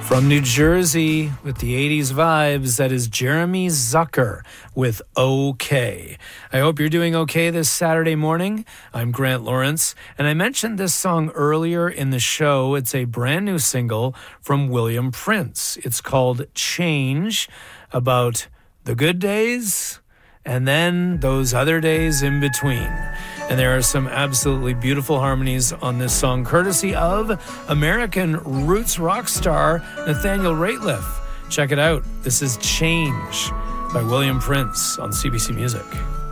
From New Jersey with the 80s vibes, that is Jeremy Zucker with OK. I hope you're doing okay this Saturday morning. I'm Grant Lawrence, and I mentioned this song earlier in the show. It's a brand new single from William Prince. It's called Change, about the good days and then those other days in between. And there are some absolutely beautiful harmonies on this song, courtesy of American roots rock star Nathaniel Rateliff. Check it out. This is Change by William Prince on CBC Music.